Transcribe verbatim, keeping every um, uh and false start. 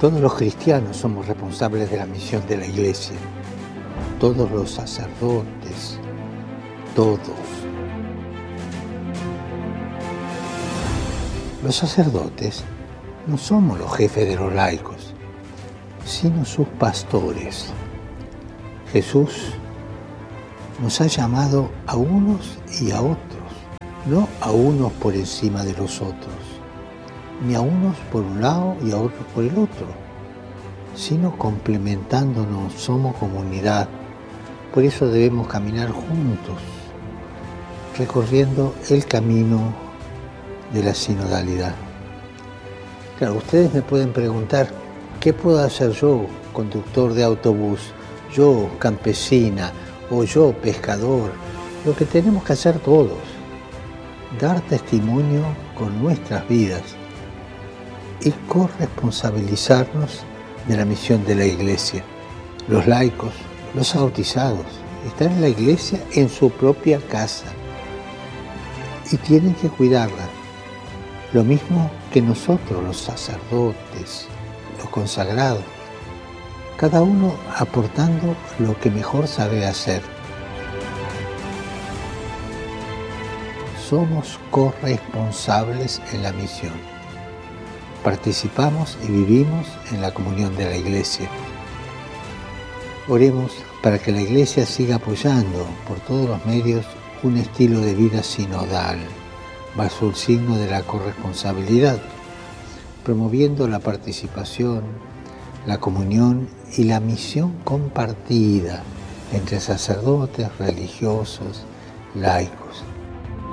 Todos los cristianos somos responsables de la misión de la Iglesia. Todos los sacerdotes, todos. Los sacerdotes no somos los jefes de los laicos, sino sus pastores. Jesús nos ha llamado a unos y a otros, no a unos por encima de los otros, ni a unos por un lado y a otros por el otro, sino complementándonos, somos comunidad. Por eso debemos caminar juntos, recorriendo el camino de la sinodalidad. Claro, ustedes me pueden preguntar, ¿qué puedo hacer yo, conductor de autobús, yo, campesina, o yo, pescador? Lo que tenemos que hacer todos, dar testimonio con nuestras vidas y corresponsabilizarnos de la misión de la Iglesia. Los laicos, los bautizados, están en la Iglesia en su propia casa y tienen que cuidarla. Lo mismo que nosotros, los sacerdotes, los consagrados, cada uno aportando lo que mejor sabe hacer. Somos corresponsables en la misión. Participamos y vivimos en la comunión de la Iglesia. Oremos para que la Iglesia siga apoyando por todos los medios un estilo de vida sinodal, bajo el signo de la corresponsabilidad, promoviendo la participación, la comunión y la misión compartida entre sacerdotes, religiosos, laicos.